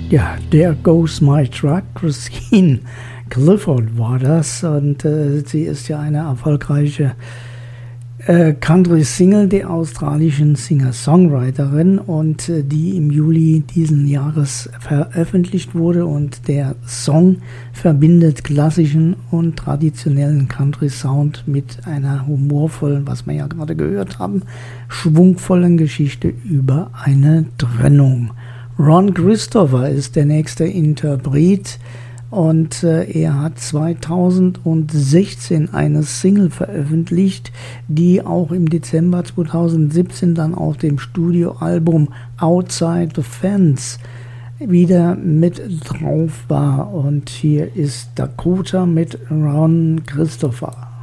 Ja, There Goes My Truck, Christine Clifford war das, und sie ist ja eine erfolgreiche Country-Single der australischen Singer-Songwriterin, und die im Juli diesen Jahres veröffentlicht wurde, und der Song verbindet klassischen und traditionellen Country-Sound mit einer humorvollen, was wir ja gerade gehört haben, schwungvollen Geschichte über eine Trennung. Ron Christopher ist der nächste Interpret, und er hat 2016 eine Single veröffentlicht, die auch im Dezember 2017 dann auf dem Studioalbum Outside the Fence wieder mit drauf war. Und hier ist Dakota mit Ron Christopher.